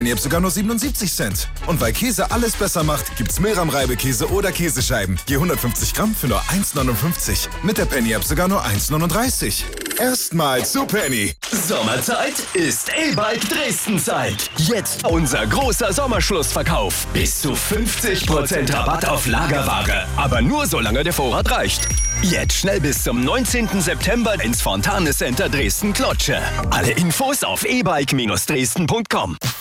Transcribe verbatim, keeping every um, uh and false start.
Jetzt sogar nur siebenundsiebzig Cent. Und weil Käse alles besser macht, gibt's Milram-Reibekäse oder Käsescheiben. Je hundertfünfzig Gramm für nur eins neunundfünfzig. Mit der Penny-App sogar nur eins neununddreißig. Erstmal zu Penny. Sommerzeit ist E-Bike Dresden-Zeit. Jetzt unser großer Sommerschlussverkauf. Bis zu fünfzig Prozent Rabatt auf Lagerware. Aber nur solange der Vorrat reicht. Jetzt schnell bis zum neunzehnten September ins Fontane Center Dresden-Klotsche. Alle Infos auf e bike Bindestrich dresden Punkt com.